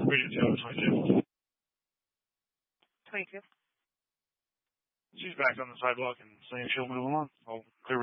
Radio 222. 22. She's back on the sidewalk and saying she'll move along. I'll clear